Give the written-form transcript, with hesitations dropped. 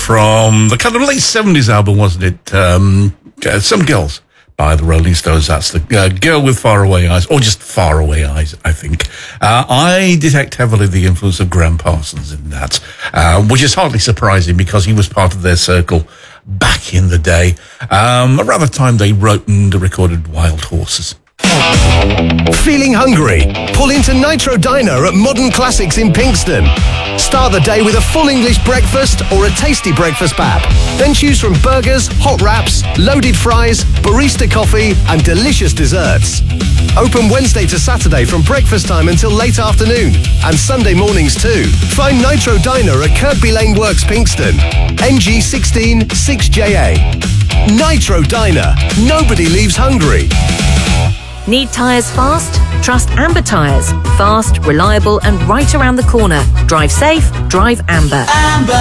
from the kind of late 70s album, wasn't it? Some Girls by the Rolling Stones. That's the Girl with Faraway Eyes, or just Faraway Eyes, I think. I detect heavily the influence of Graham Parsons in that, which is hardly surprising because he was part of their circle back in the day, around the time they wrote and recorded Wild Horses. Feeling hungry? Pull into Nitro Diner at Modern Classics in Pinkston. Start the day with a full English breakfast or a tasty breakfast pap. Then choose from burgers, hot wraps, loaded fries, barista coffee and delicious desserts. Open Wednesday to Saturday from breakfast time until late afternoon, and Sunday mornings too. Find Nitro Diner at Kirkby Lane Works, Pinkston. NG16 6JA. Nitro Diner. Nobody leaves hungry. Need tyres fast? Trust Amber Tyres. Fast, reliable and right around the corner. Drive safe, drive Amber. Amber.